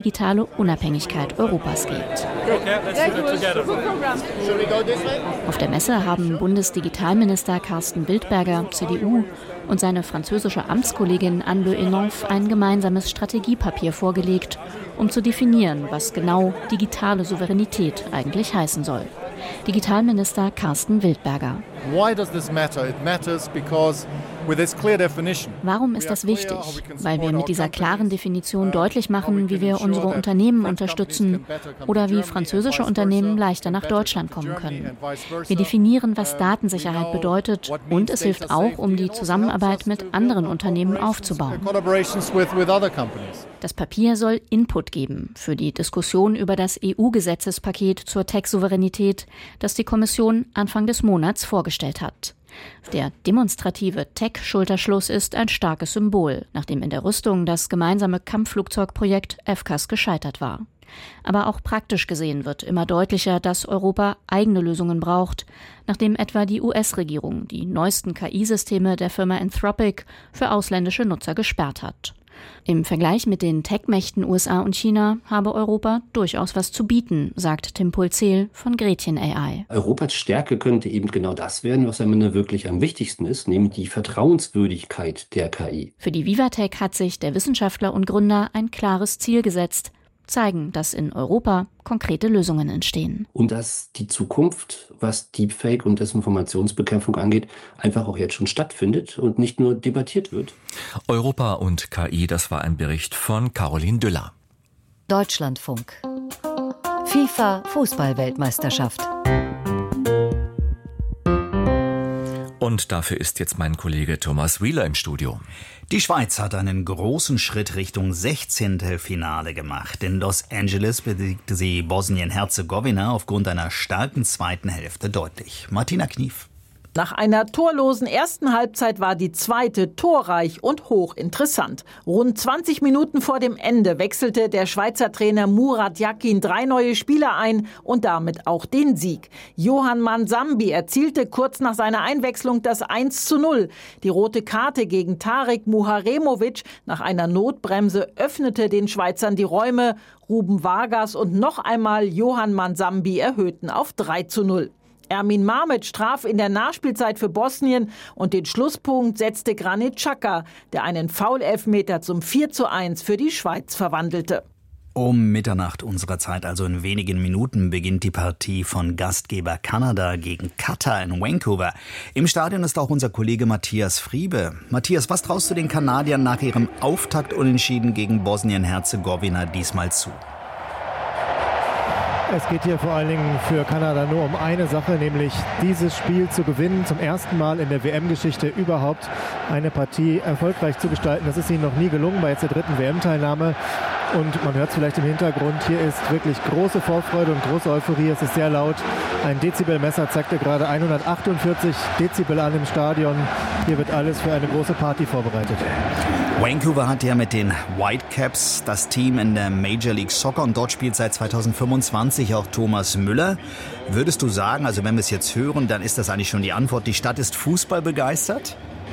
digitale Unabhängigkeit Europas geht. Auf der Messe haben Bundesdigitalminister Karsten Wildberger, CDU, und seine französische Amtskollegin Anne Le Henonf ein gemeinsames Strategiepapier vorgelegt, um zu definieren, was genau digitale Souveränität eigentlich heißen soll. Digitalminister Karsten Wildberger. Warum ist das wichtig? Weil wir mit dieser klaren Definition deutlich machen, wie wir unsere Unternehmen unterstützen oder wie französische Unternehmen leichter nach Deutschland kommen können. Wir definieren, was Datensicherheit bedeutet, und es hilft auch, um die Zusammenarbeit mit anderen Unternehmen aufzubauen. Das Papier soll Input geben für die Diskussion über das EU-Gesetzespaket zur Tech-Souveränität, das die Kommission Anfang des Monats vorgestellt hat. Der demonstrative Tech-Schulterschluss ist ein starkes Symbol, nachdem in der Rüstung das gemeinsame Kampfflugzeugprojekt FCAS gescheitert war. Aber auch praktisch gesehen wird immer deutlicher, dass Europa eigene Lösungen braucht, nachdem etwa die US-Regierung die neuesten KI-Systeme der Firma Anthropic für ausländische Nutzer gesperrt hat. Im Vergleich mit den Tech-Mächten USA und China habe Europa durchaus was zu bieten, sagt Tim Pulzel von Gretchen AI. Europas Stärke könnte eben genau das werden, was am Ende wirklich am wichtigsten ist, nämlich die Vertrauenswürdigkeit der KI. Für die Vivatech hat sich der Wissenschaftler und Gründer ein klares Ziel gesetzt: zeigen, dass in Europa konkrete Lösungen entstehen. Und dass die Zukunft, was Deepfake und Desinformationsbekämpfung angeht, einfach auch jetzt schon stattfindet und nicht nur debattiert wird. Europa und KI, das war ein Bericht von Caroline Düller. Deutschlandfunk. FIFA Fußball-Weltmeisterschaft. Und dafür ist jetzt mein Kollege Thomas Wheeler im Studio. Die Schweiz hat einen großen Schritt Richtung 16. Finale gemacht. In Los Angeles besiegte sie Bosnien-Herzegowina aufgrund einer starken zweiten Hälfte deutlich. Martina Knief. Nach einer torlosen ersten Halbzeit war die zweite torreich und hochinteressant. Rund 20 Minuten vor dem Ende wechselte der Schweizer Trainer Murat Yakin 3 neue Spieler ein und damit auch den Sieg. Johan Manzambi erzielte kurz nach seiner Einwechslung das 1:0. Die rote Karte gegen Tarek Muharemovic nach einer Notbremse öffnete den Schweizern die Räume. Ruben Vargas und noch einmal Johan Manzambi erhöhten auf 3:0. Ermin Mamic traf in der Nachspielzeit für Bosnien und den Schlusspunkt setzte Granit Xhaka, der einen Foul-Elfmeter zum 4:1 für die Schweiz verwandelte. Um Mitternacht unserer Zeit, also in wenigen Minuten, beginnt die Partie von Gastgeber Kanada gegen Katar in Vancouver. Im Stadion ist auch unser Kollege Matthias Friebe. Matthias, was traust du den Kanadiern nach ihrem Auftaktunentschieden gegen Bosnien-Herzegowina diesmal zu? Es geht hier vor allen Dingen für Kanada nur um eine Sache, nämlich dieses Spiel zu gewinnen, zum ersten Mal in der WM-Geschichte überhaupt eine Partie erfolgreich zu gestalten. Das ist ihnen noch nie gelungen bei jetzt der 3. WM-Teilnahme. Und man hört es vielleicht im Hintergrund, hier ist wirklich große Vorfreude und große Euphorie. Es ist sehr laut. Ein Dezibelmesser zeigte gerade 148 Dezibel an im Stadion. Hier wird alles für eine große Party vorbereitet. Vancouver hat ja mit den Whitecaps das Team in der Major League Soccer und dort spielt seit 2025 auch Thomas Müller. Würdest du sagen, also wenn wir es jetzt hören, dann ist das eigentlich schon die Antwort, die Stadt ist Fußball begeistert?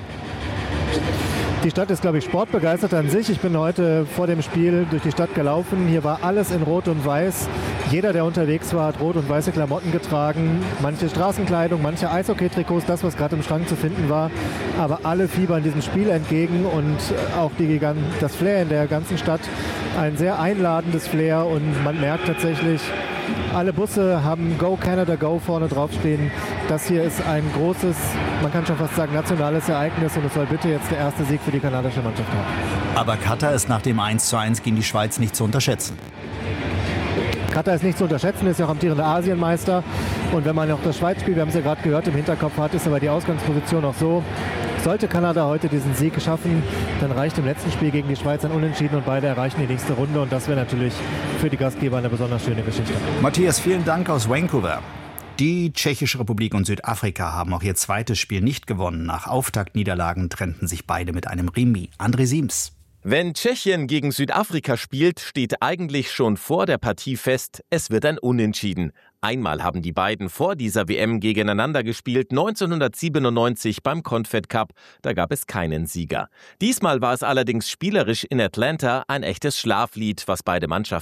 Die Stadt ist, glaube ich, sportbegeistert an sich. Ich bin heute vor dem Spiel durch die Stadt gelaufen. Hier war alles in Rot und Weiß. Jeder, der unterwegs war, hat rot und weiße Klamotten getragen. Manche Straßenkleidung, manche Eishockey-Trikots, das, was gerade im Schrank zu finden war. Aber alle fiebern diesem Spiel entgegen und auch das Flair in der ganzen Stadt. Ein sehr einladendes Flair und man merkt tatsächlich, alle Busse haben Go Canada Go vorne draufstehen. Das hier ist ein großes, man kann schon fast sagen, nationales Ereignis und es soll bitte jetzt der erste Sieg für die kanadische Mannschaft haben. Aber Katar ist nach dem 1:1 gegen die Schweiz nicht zu unterschätzen. Katar ist nicht zu unterschätzen, ist ja auch amtierender Asienmeister. Und wenn man auch das Schweiz-Spiel, wir haben es ja gerade gehört, im Hinterkopf hat, ist aber die Ausgangsposition auch so. Sollte Kanada heute diesen Sieg schaffen, dann reicht im letzten Spiel gegen die Schweiz ein Unentschieden und beide erreichen die nächste Runde. Und das wäre natürlich für die Gastgeber eine besonders schöne Geschichte. Matthias, vielen Dank aus Vancouver. Die Tschechische Republik und Südafrika haben auch ihr zweites Spiel nicht gewonnen. Nach Auftaktniederlagen trennten sich beide mit einem Remis. André Siems. Wenn Tschechien gegen Südafrika spielt, steht eigentlich schon vor der Partie fest, es wird ein Unentschieden. Einmal haben die beiden vor dieser WM gegeneinander gespielt, 1997 beim Confed Cup. Da gab es keinen Sieger. Diesmal war es allerdings spielerisch in Atlanta ein echtes Schlaflied, was beide Mannschaften